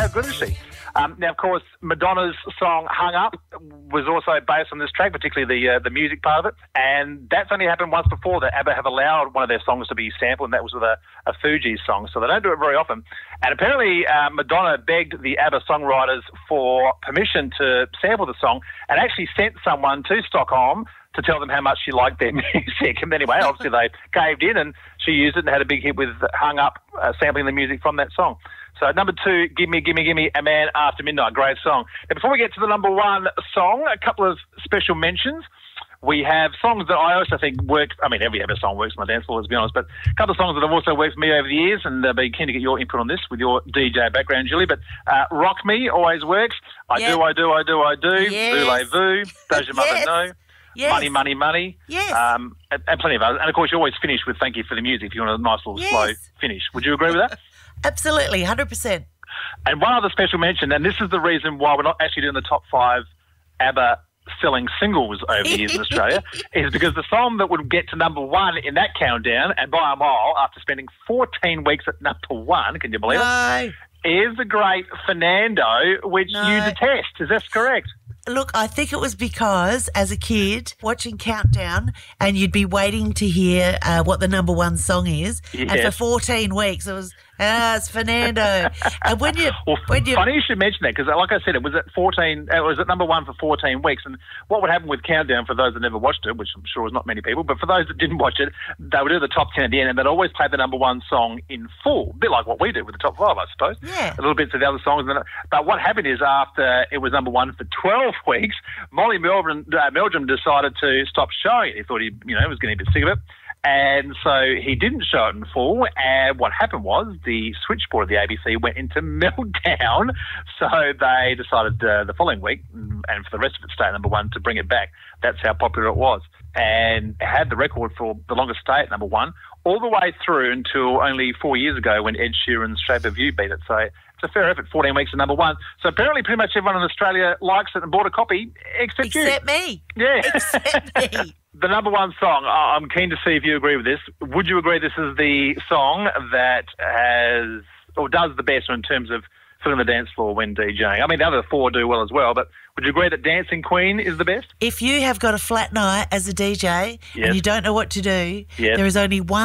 How good is she? Now, of course, Madonna's song "Hung Up" was also based on this track, particularly the music part of it. And that's only happened once before that ABBA have allowed one of their songs to be sampled, and that was with a Fugees song. So they don't do it very often. And apparently, Madonna begged the ABBA songwriters for permission to sample the song, and actually sent someone to Stockholm to tell them how much she liked their music. And anyway, obviously they caved in, and she used it and had a big hit with "Hung Up," sampling the music from that song. So number 2, Give Me, Give Me, Give Me, A Man After Midnight. Great song. Now, before we get to the number 1 song, a couple of special mentions. We have songs that I also think work. I mean, every ABBA song works on my dance floor, let's be honest, but a couple of songs that have also worked for me over the years, and I'd be keen to get your input on this with your DJ background, Julie. But Rock Me always works. I do. Yes. Voulez-vous, Does Your Mother Know? Yes. Money, Money, Money. Yes. And plenty of others. And, of course, you always finish with Thank You for the Music if you want a nice little slow finish. Would you agree with that? Absolutely, 100%. And one other special mention, and this is the reason why we're not actually doing the top 5 ABBA selling singles over the years in Australia, is because the song that would get to number 1 in that countdown, and by a mile, after spending 14 weeks at number 1, can you believe it, is the great Fernando, which you detest. Is that correct? Look, I think it was because as a kid watching Countdown, and you'd be waiting to hear what the number 1 song is, and for 14 weeks it was, it's Fernando. And when you funny you should mention that, because like I said, it was at 14. It was at number 1 for 14 weeks. And what would happen with Countdown, for those that never watched it, which I'm sure was not many people, but for those that didn't watch it, they would do the top 10 at the end, and they'd always play the number 1 song in full, a bit like what we do with the top 5, I suppose. Yeah. A little bit of the other songs. But what happened is, after it was number 1 for 12 weeks, Molly Meldrum decided to stop showing it. He thought he was getting a bit sick of it. And so he didn't show it in full, and what happened was the switchboard of the ABC went into meltdown, so they decided the following week, and for the rest of it stay at number 1, to bring it back. That's how popular it was. And it had the record for the longest stay at number 1, all the way through until only 4 years ago when Ed Sheeran's Shape of You beat it. So it's a fair effort, 14 weeks at number 1. So apparently pretty much everyone in Australia likes it and bought a copy, except you. Except me. Yeah. Except me. The number 1 song, I'm keen to see if you agree with this. Would you agree this is the song that has, or does the best in terms of filling the dance floor when DJing? I mean, the other 4 do well as well, but would you agree that Dancing Queen is the best? If you have got a flat night as a DJ and you don't know what to do, there is only one